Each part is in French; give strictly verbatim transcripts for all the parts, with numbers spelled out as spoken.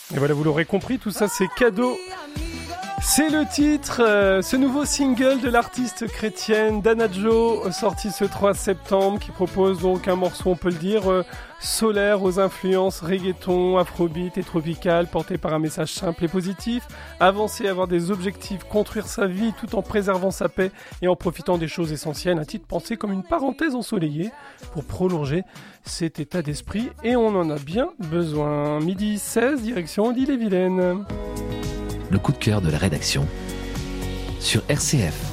Et voilà, vous l'aurez compris, tout ça c'est cadeau. C'est le titre, euh, ce nouveau single de l'artiste chrétienne Dana Joe, sorti ce trois septembre, qui propose donc un morceau, on peut le dire, euh, solaire aux influences reggaeton, afrobeat et tropical, porté par un message simple et positif, avancer, avoir des objectifs, construire sa vie tout en préservant sa paix et en profitant des choses essentielles, un titre pensé comme une parenthèse ensoleillée pour prolonger cet état d'esprit, et on en a bien besoin. Midi seize, direction d'Ille-et-Vilaine. Le coup de cœur de la rédaction sur R C F.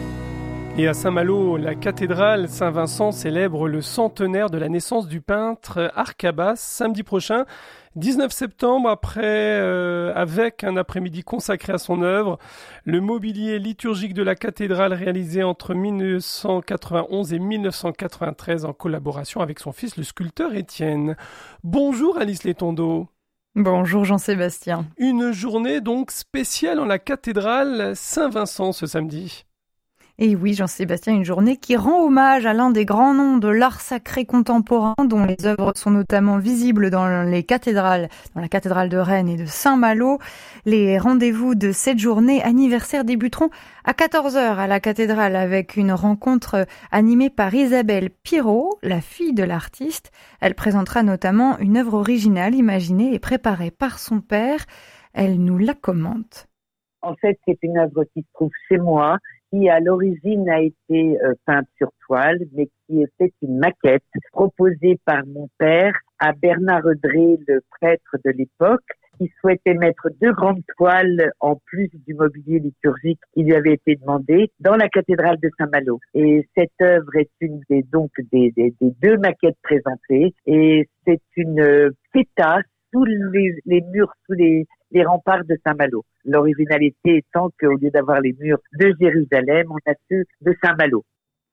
Et à Saint-Malo, la cathédrale Saint-Vincent célèbre le centenaire de la naissance du peintre Arcabas samedi prochain, dix-neuf septembre, après, euh, avec un après-midi consacré à son œuvre. Le mobilier liturgique de la cathédrale réalisé entre dix-neuf cent quatre-vingt-onze et dix-neuf cent quatre-vingt-treize en collaboration avec son fils, le sculpteur Étienne. Bonjour Alice Létondo. Bonjour Jean-Sébastien. Une journée donc spéciale en la cathédrale Saint-Vincent ce samedi. Et oui Jean-Sébastien, une journée qui rend hommage à l'un des grands noms de l'art sacré contemporain, dont les œuvres sont notamment visibles dans les cathédrales, dans la cathédrale de Rennes et de Saint-Malo. Les rendez-vous de cette journée anniversaire débuteront à quatorze heures à la cathédrale avec une rencontre animée par Isabelle Pirot, la fille de l'artiste. Elle présentera notamment une œuvre originale imaginée et préparée par son père. Elle nous la commente. En fait, c'est une œuvre qui se trouve chez moi, qui à l'origine a été euh, peinte sur toile, mais qui était une maquette proposée par mon père à Bernard Redré, le prêtre de l'époque, qui souhaitait mettre deux grandes toiles en plus du mobilier liturgique qui lui avait été demandé dans la cathédrale de Saint-Malo. Et cette œuvre est une des donc des, des, des deux maquettes présentées, et c'est une euh, pétasse sous les, les murs, sous les, les remparts de Saint-Malo. L'originalité étant qu'au lieu d'avoir les murs de Jérusalem, on a ceux de Saint-Malo.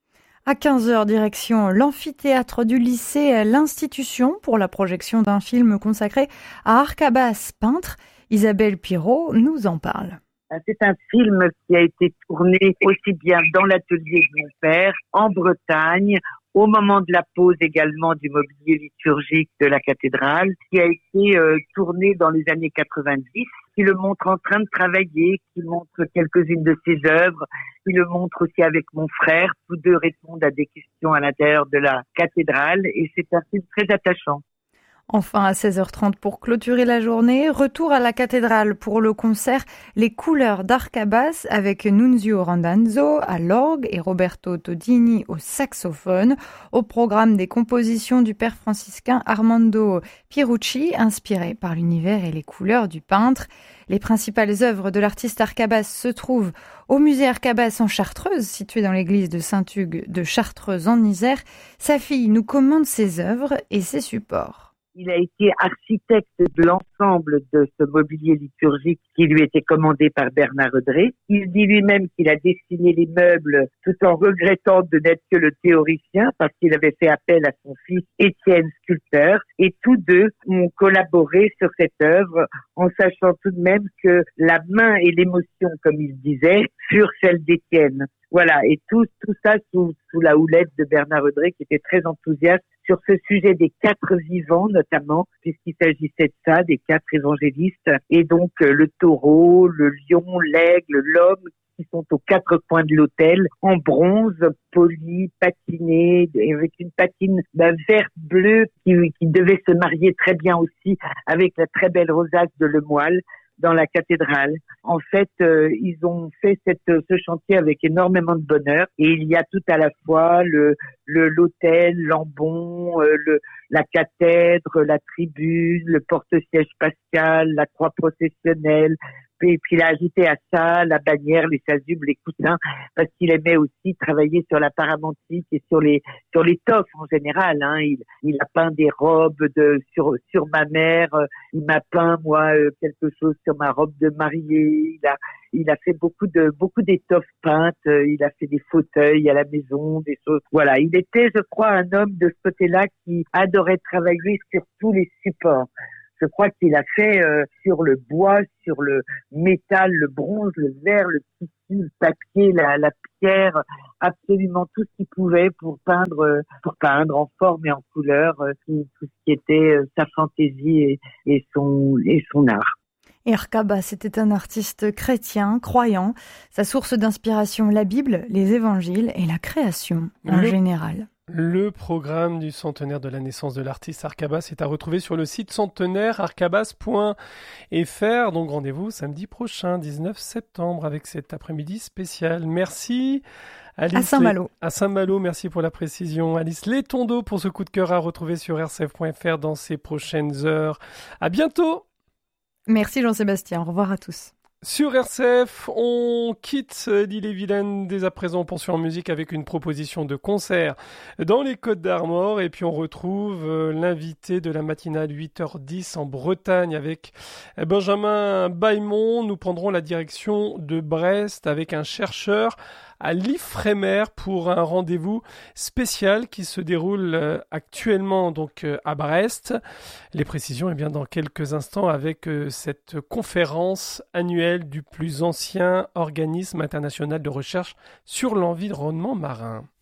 À quinze heures, direction l'amphithéâtre du lycée, l'institution pour la projection d'un film consacré à Arcabas, peintre. Isabelle Pirot nous en parle. C'est un film qui a été tourné aussi bien dans l'atelier de mon père, en Bretagne, au moment de la pose également du mobilier liturgique de la cathédrale, qui a été euh, tourné dans les années quatre-vingt-dix, qui le montre en train de travailler, qui montre quelques-unes de ses œuvres, qui le montre aussi avec mon frère. Tous deux répondent à des questions à l'intérieur de la cathédrale, et c'est un film très attachant. Enfin, à seize heures trente pour clôturer la journée, retour à la cathédrale pour le concert Les couleurs d'Arcabas avec Nunzio Randazzo à l'orgue et Roberto Todini au saxophone. Au programme des compositions du père franciscain Armando Pierucci, inspiré par l'univers et les couleurs du peintre. Les principales œuvres de l'artiste Arcabas se trouvent au musée Arcabas en Chartreuse, situé dans l'église de Saint-Hugues de Chartreuse en Isère. Sa fille nous commande ses œuvres et ses supports. Il a été architecte de l'ensemble de ce mobilier liturgique qui lui était commandé par Bernard Redré. Il dit lui-même qu'il a dessiné les meubles tout en regrettant de n'être que le théoricien parce qu'il avait fait appel à son fils Étienne, sculpteur. Et tous deux ont collaboré sur cette œuvre en sachant tout de même que la main et l'émotion, comme il disait, furent celles d'Étienne. Voilà, et tout, tout ça sous, sous la houlette de Bernard Redré qui était très enthousiaste sur ce sujet des quatre vivants notamment, puisqu'il s'agissait de ça, des quatre évangélistes, et donc euh, le taureau, le lion, l'aigle, l'homme, qui sont aux quatre coins de l'autel, en bronze, poli, patiné, avec une patine bah, verte-bleue qui, qui devait se marier très bien aussi avec la très belle rosace de Lemoyle dans la cathédrale. En fait, euh, ils ont fait cette, ce chantier avec énormément de bonheur, et il y a tout à la fois le, le l'autel, l'ambon, euh, le, la cathèdre, la tribune, le porte-siège pascal, la croix processionnelle. Et puis il a ajouté à ça la bannière, les chasubles, les coussins, parce qu'il aimait aussi travailler sur la paramantique et sur les sur l'étoffe en général. Hein. Il, il a peint des robes de sur sur ma mère. Il m'a peint moi quelque chose sur ma robe de mariée. Il a il a fait beaucoup de beaucoup d'étoffes peintes. Il a fait des fauteuils à la maison, des choses. Voilà, il était, je crois, un homme de ce côté-là qui adorait travailler sur tous les supports. Je crois qu'il a fait euh, sur le bois, sur le métal, le bronze, le verre, le tissu, le papier, la, la pierre. absolument tout ce qu'il pouvait pour peindre, euh, pour peindre en forme et en couleur euh, tout, tout ce qui était euh, sa fantaisie et, et son et son art. Et Arkabas était un artiste chrétien, croyant. Sa source d'inspiration, la Bible, les évangiles et la création en le, général. Le programme du centenaire de la naissance de l'artiste Arkabas est à retrouver sur le site centenaire arkabas point f r. Donc rendez-vous samedi prochain, dix-neuf septembre, avec cet après-midi spécial. Merci. Alice à Saint-Malo. À Saint-Malo, merci pour la précision. Alice Létondo pour ce coup de cœur à retrouver sur r c f point f r dans ces prochaines heures. À bientôt. Merci Jean-Sébastien, au revoir à tous. Sur R C F, on quitte l'île-et-Vilaine dès à présent, on poursuit en musique avec une proposition de concert dans les Côtes d'Armor et puis on retrouve l'invité de la matinale huit heures dix en Bretagne avec Benjamin Bailmont. Nous prendrons la direction de Brest avec un chercheur à l'Ifremer pour un rendez-vous spécial qui se déroule actuellement donc à Brest. Les précisions, eh bien, dans quelques instants avec cette conférence annuelle du plus ancien organisme international de recherche sur l'environnement marin.